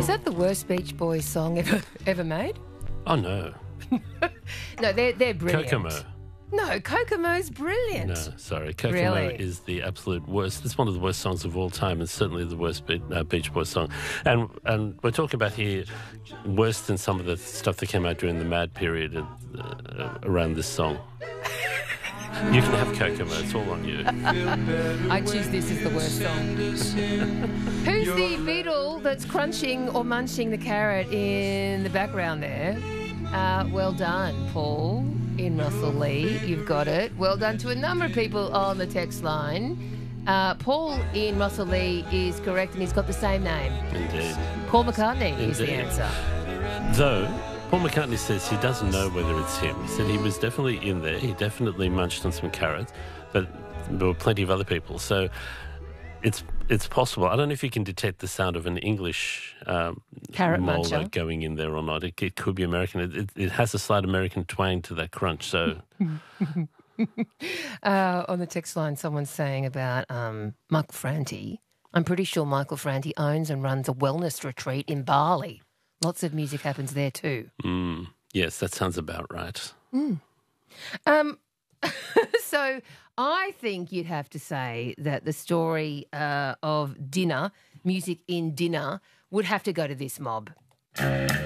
Is that the worst Beach Boys song ever made? Oh, no. No, they're brilliant. Kokomo. No, Kokomo's brilliant. No, sorry. Kokomo Really? is the absolute worst. It's one of the worst songs of all time, and certainly the worst Beach Boys song. And we're talking about here worse than some of the stuff that came out during the Mad period around this song. You can have Kokomo. It's all on you. I choose this as the worst song. Who's the beetle that's crunching or munching the carrot in the background there? Well done, Paul in Russell Lee. You've got it. Well done to a number of people on the text line. Paul in Russell Lee is correct, and he's got the same name. Indeed. Paul McCartney is the Indeed. answer. Though, Paul McCartney says he doesn't know whether it's him. He said he was definitely in there. He definitely munched on some carrots, but there were plenty of other people. So it's possible. I don't know if you can detect the sound of an English Carrot molar muncher. going in there or not. It could be American. It has a slight American twang to that crunch. So On the text line, someone's saying about Michael Franti. I'm pretty sure Michael Franti owns and runs a wellness retreat in Bali. Lots of music happens there too. yes, that sounds about right. So I think you'd have to say that the story of dinner, music in dinner, would have to go to this mob.